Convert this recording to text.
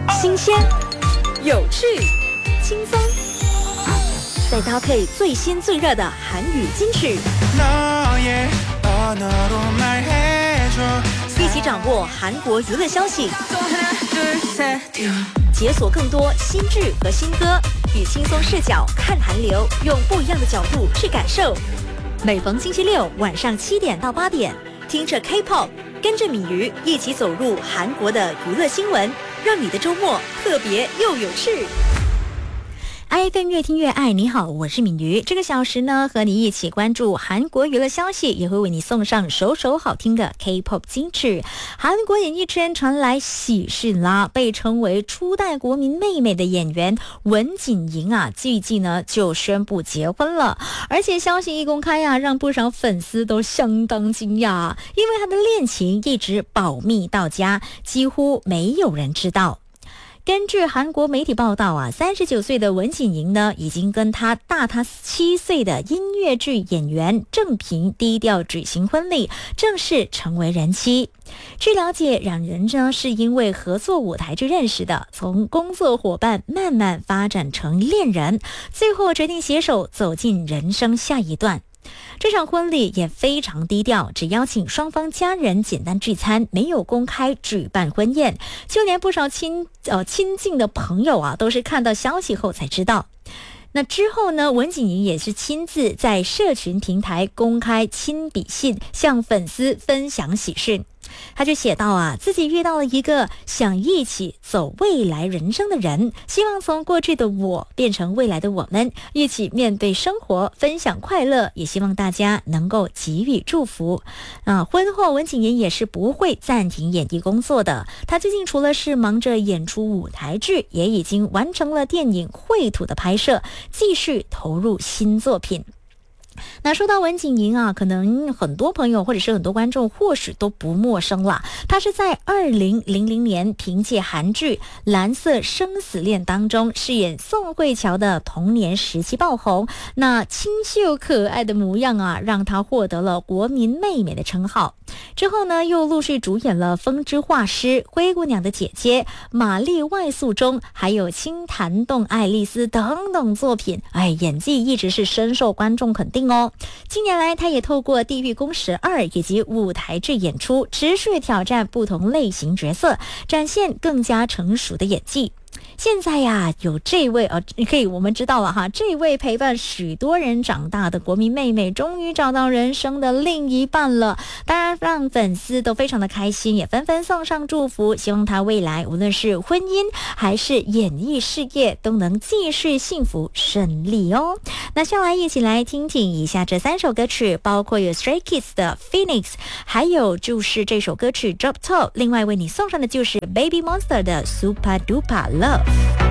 新鲜、有趣、轻松，再搭配最新最热的韩语金曲，一起掌握韩国娱乐消息，解锁更多新剧和新歌，以轻松视角看韩流，用不一样的角度去感受。每逢星期六晚上7点到8点，听着 K-pop， 跟着敏瑜一起走入韩国的娱乐新闻，让你的周末特别又有趣。iFM 越听越爱，你好，我是敏瑜。这个小时呢，和你一起关注韩国娱乐消息，也会为你送上首首好听的 K-pop 金曲。韩国演艺圈传来喜事啦，被称为初代国民妹妹的演员文景莹啊，最近呢就宣布结婚了，而且消息一公开啊，让不少粉丝都相当惊讶，因为她的恋情一直保密到家，几乎没有人知道。根据韩国媒体报道啊，39岁的文景莹呢，已经跟大他7岁的音乐剧演员郑平低调举行婚礼，正式成为人妻。据了解，两人呢是因为合作舞台剧认识的，从工作伙伴慢慢发展成恋人，最后决定携手走进人生下一段。这场婚礼也非常低调，只邀请双方家人简单聚餐，没有公开举办婚宴，就连不少亲近的朋友啊，都是看到消息后才知道。那之后呢，文景莹也是亲自在社群平台公开亲笔信，向粉丝分享喜讯。他就写道啊，自己遇到了一个想一起走未来人生的人，希望从过去的我变成未来的我们，一起面对生活，分享快乐，也希望大家能够给予祝福。婚后文景莹也是不会暂停演艺工作的，他最近除了是忙着演出舞台剧，也已经完成了电影《绘土》的拍摄，继续投入新作品。那说到文景莹啊，可能很多朋友或者是很多观众或许都不陌生啦。她是在2000年凭借韩剧《蓝色生死恋》当中饰演宋慧乔的童年时期爆红，那清秀可爱的模样啊，让她获得了国民妹妹的称号。之后呢，又陆续主演了《风之画师》、《灰姑娘的姐姐》、《玛丽外宿中》，还有《轻弹动爱丽丝》等等作品，演技一直是深受观众肯定哦。近年来，她也透过《地狱公12》以及舞台剧演出，持续挑战不同类型角色，展现更加成熟的演技。现在呀，有这位我们知道了哈，这位陪伴许多人长大的国民妹妹，终于找到人生的另一半了。当然，让粉丝都非常的开心，也纷纷送上祝福，希望她未来无论是婚姻还是演艺事业，都能继续幸福顺利哦。那下来一起来听听以下这3首歌曲，包括有 Stray Kids 的 Phoenix， 还有就是这首歌曲 Drop Top， 另外为你送上的就是 Baby Monster 的 Super Duper Love。